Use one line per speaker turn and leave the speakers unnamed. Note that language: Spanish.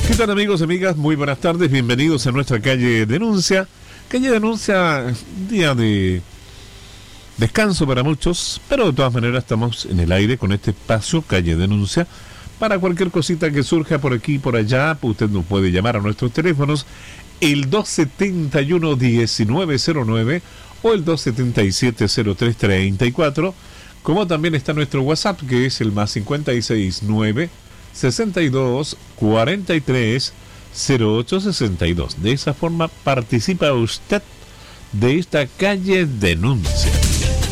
¿Qué tal, amigos y amigas? Muy buenas tardes, bienvenidos a nuestra calle Denuncia. Calle Denuncia, día de descanso para muchos, pero de todas maneras estamos en el aire con este espacio, Calle Denuncia. Para cualquier cosita que surja por aquí y por allá, usted nos puede llamar a nuestros teléfonos, el 271-1909 o el 277-0334, como también está nuestro WhatsApp, que es el más 569 62 43 08 62. De esa forma participa usted de esta calle Denuncia.